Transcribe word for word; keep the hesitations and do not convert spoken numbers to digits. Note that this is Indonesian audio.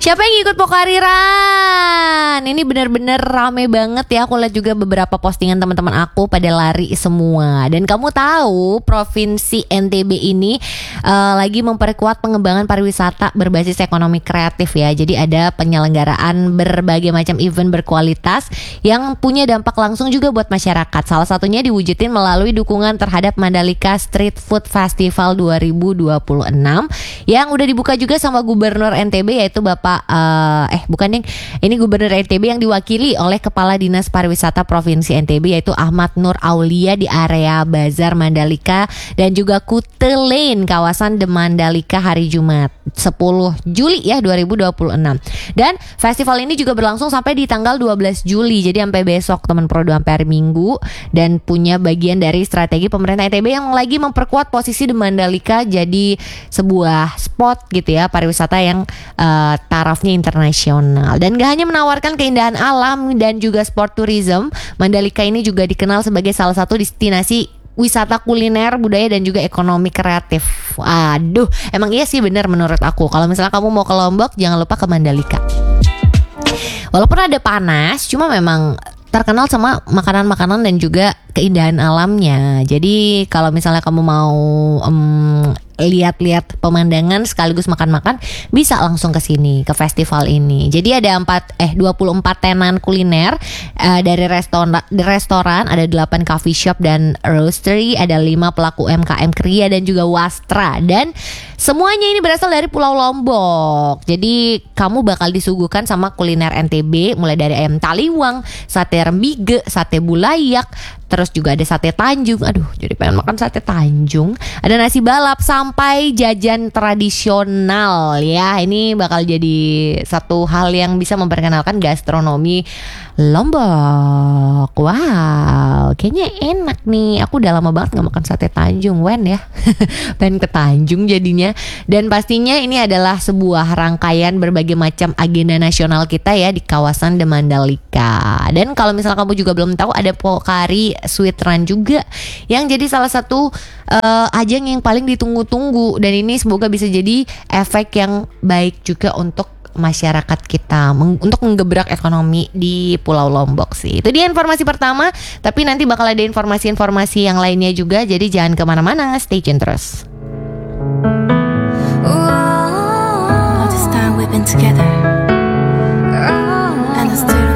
Siapa yang ikut Pokariran? Ini bener-bener rame banget ya. Aku lihat juga beberapa postingan teman-teman aku pada lari semua. Dan kamu tahu Provinsi N T B ini uh, lagi memperkuat pengembangan pariwisata berbasis ekonomi kreatif ya. Jadi ada penyelenggaraan berbagai macam event berkualitas yang punya dampak langsung juga buat masyarakat. Salah satunya diwujudin melalui dukungan terhadap Mandalika Street Food Festival dua ribu dua puluh enam yang udah dibuka juga sama Gubernur N T B yaitu Bapak uh, eh bukan ding, ini Gubernur N T B yang diwakili oleh Kepala Dinas Pariwisata Provinsi N T B yaitu Ahmad Nur Aulia di area Bazar Mandalika dan juga Kute Lane kawasan The Mandalika hari Jumat sepuluh Juli ya dua ribu dua puluh enam. Dan festival ini juga berlangsung sampai di tanggal dua belas Juli. Jadi sampai besok teman Prodo, sampai hari Minggu, dan punya bagian dari strategi pemerintah N T B yang lagi memperkuat posisi The Mandalika jadi sebuah spot gitu ya pariwisata yang uh, tarafnya internasional. Dan gak hanya menawarkan keindahan alam dan juga sport tourism, Mandalika ini juga dikenal sebagai salah satu destinasi wisata kuliner, budaya dan juga ekonomi kreatif. Aduh, emang iya sih benar menurut aku. Kalau misalnya kamu mau ke Lombok, jangan lupa ke Mandalika. Walaupun ada panas, cuma memang terkenal sama makanan-makanan dan juga keindahan alamnya. Jadi kalau misalnya kamu mau um, lihat-lihat pemandangan sekaligus makan-makan, bisa langsung ke sini, ke festival ini. Jadi ada empat eh dua puluh empat tenan kuliner uh, dari restoran restoran, ada delapan coffee shop dan roastery, ada lima pelaku U M K M Kria dan juga wastra, dan semuanya ini berasal dari Pulau Lombok. Jadi kamu bakal disuguhkan sama kuliner N T B mulai dari ayam taliwang, sate rembige, sate bulayak, terus juga ada sate Tanjung. Aduh, jadi pengen makan sate Tanjung. Ada nasi balap sampai jajan tradisional ya. Ini bakal jadi satu hal yang bisa memperkenalkan gastronomi Lombok. Wow, kayaknya enak nih. Aku udah lama banget gak makan sate Tanjung, Wen ya. Pengen ke Tanjung jadinya. Dan pastinya ini adalah sebuah rangkaian berbagai macam agenda nasional kita ya di kawasan The Mandalika. Dan kalau misalnya kamu juga belum tahu, ada Pokari Sweet Run juga yang jadi salah satu uh, ajang yang paling ditunggu-tunggu, dan ini semoga bisa jadi efek yang baik juga untuk masyarakat kita meng- untuk menggebrak ekonomi di Pulau Lombok sih. Itu dia informasi pertama, tapi nanti bakal ada informasi-informasi yang lainnya juga, jadi jangan kemana-mana, stay tune terus. All this time we've been together, and I still